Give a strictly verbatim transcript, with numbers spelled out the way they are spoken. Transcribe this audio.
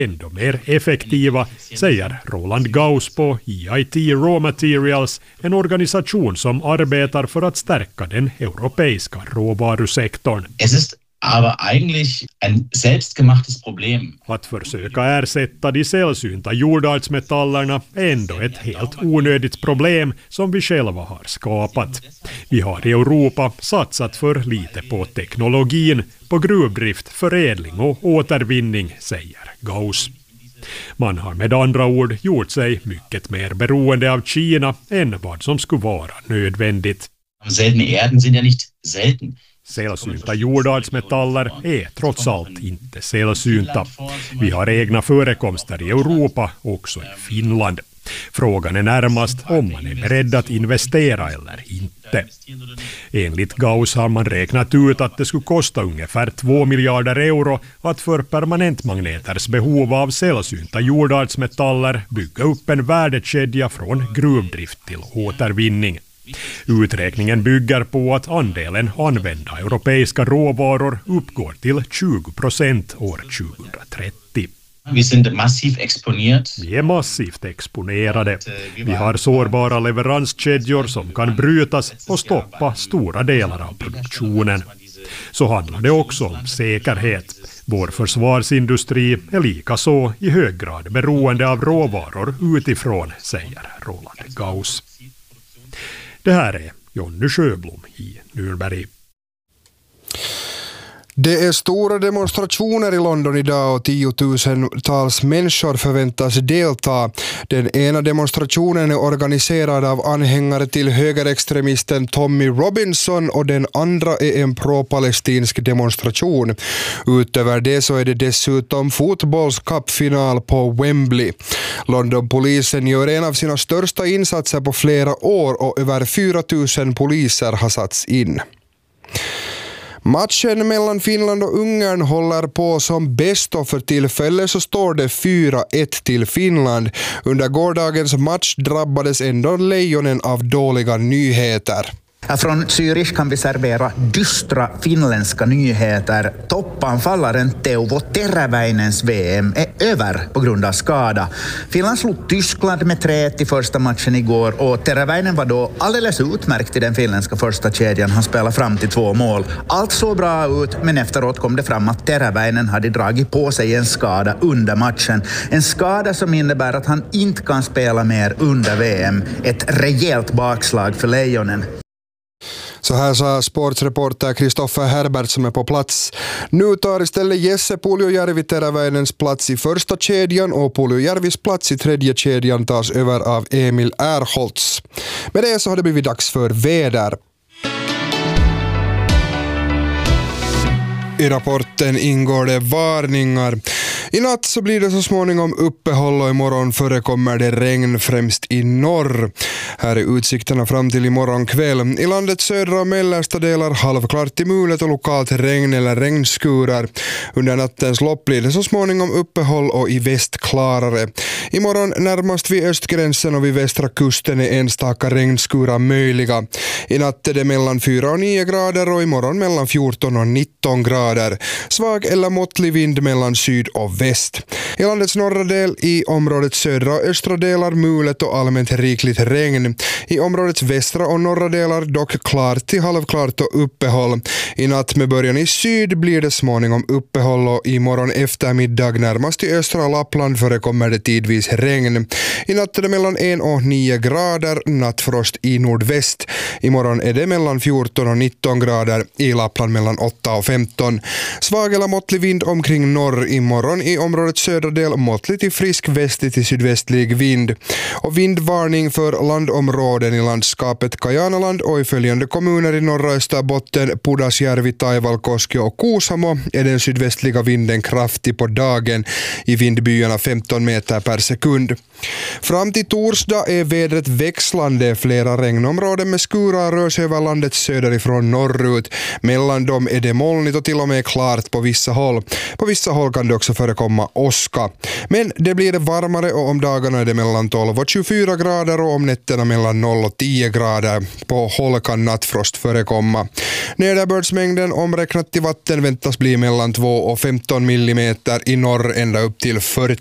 ändå mer effektiva, säger Roland Gauss på E I T Raw Materials, en organisation som arbetar för att stärka den europeiska råvarusektorn. Es ist aber eigentlich ein selbstgemachtes Problem. Att försöka ersätta de sällsynta jordartsmetallerna är ändå ett helt onödigt problem som vi själva har skapat. Vi har i Europa satsat för lite på teknologin, på gruvdrift, förädling och återvinning, säger Gauss. Man har med andra ord gjort sig mycket mer beroende av Kina än vad som skulle vara nödvändigt. Seltene Erden sind ja nicht selten. Sällsynta jordartsmetaller är trots allt inte sällsynta. Vi har egna förekomster i Europa, också i Finland. Frågan är närmast om man är beredd att investera eller inte. Enligt Gauss har man räknat ut att det skulle kosta ungefär två miljarder euro att för permanentmagneters behov av sällsynta jordartsmetaller bygga upp en värdekedja från gruvdrift till återvinning. Uträkningen bygger på att andelen använda europeiska råvaror uppgår till tjugo procent år tjugohundratrettio. Vi sind massiv exponiert. Vi är massivt exponerade. Vi har sårbara leveranskedjor som kan brytas och stoppa stora delar av produktionen. Så handlar det också om säkerhet. Vår försvarsindustri är lika så i hög grad beroende av råvaror utifrån, säger Roland Gauss. Det här är Jonny Sjöblom i Nürnberg. Det är stora demonstrationer i London idag och tiotusentals människor förväntas delta. Den ena demonstrationen är organiserad av anhängare till högerextremisten Tommy Robinson och den andra är en pro-palestinsk demonstration. Utöver det så är det dessutom fotbollscupfinal på Wembley. Londonpolisen gör en av sina största insatser på flera år och över fyra tusen poliser har satts in. Matchen mellan Finland och Ungern håller på som bäst och för tillfället så står det fyra ett till Finland. Under gårdagens match drabbades ändå lejonen av dåliga nyheter. Från Zürich kan vi servera dystra finländska nyheter. Toppanfallaren Teuvo Teräväinens V M är över på grund av skada. Finland slog Tyskland med tre ett i första matchen igår och Teräväinen var då alldeles utmärkt i den finländska första kedjan. Han spelade fram till två mål. Allt såg bra ut, men efteråt kom det fram att Teräväinen hade dragit på sig en skada under matchen. En skada som innebär att han inte kan spela mer under V M. Ett rejält bakslag för lejonen. Så här sa sportsreporter Kristoffer Herbert som är på plats. Nu tar istället Jesse Puljujärvi Teräväinens plats i första kedjan och Puljujärvis plats i tredje kedjan tas över av Emil Erholtz. Med det så har det blivit dags för väder. I rapporten ingår det varningar. I natt så blir det så småningom uppehåll och imorgon förekommer det regn främst i norr. Här är utsikterna fram till imorgon kväll. I landets södra och mellersta delar halvklart till mulet och lokalt regn eller regnskurar. Under nattens lopp blir det så småningom uppehåll och i väst klarare. Imorgon närmast vid östgränsen och vid västra kusten är enstaka regnskurar möjliga. I natt är det mellan fyra och nio grader och imorgon mellan fjorton och nitton grader. Svag eller måttlig vind mellan syd och väst. I landets norra del, i områdets södra och östra delar mulet och allmänt rikligt regn. I områdets västra och norra delar dock klart till halvklart och uppehåll. I natt med början i syd blir det småningom uppehåll och imorgon eftermiddag närmast i östra Lappland förekommer det tidvis regn. I natt är det mellan en och nio grader, nattfrost i nordväst. Imorgon är det mellan fjorton och nitton grader, i Lappland mellan åtta och femton. Svag eller måttlig vind omkring norr imorgon. I områdets södra del måttlig till frisk västlig till sydvästlig vind. Och vindvarning för landområden i landskapet Kajanaland och i följande kommuner i norra Österbotten, Pudasjärvi, Taivalkoski och Kuusamo är den sydvästliga vinden kraftig på dagen. I vindbyarna femton meter per sekund. Fram till torsdag är vädret växlande. Flera regnområden med skurar rör sig över landet söderifrån norrut. Mellan dem är det molnigt och till och med klart på vissa håll. På vissa håll kan det också förekomma åska. Men det blir varmare och om dagarna är det mellan tolv och tjugofyra grader och om nätterna mellan noll och tio grader. På håll kan nattfrost förekomma. Nederbördsmängden omräknat till vatten väntas bli mellan två och femton millimeter i norr ända upp till fyrtio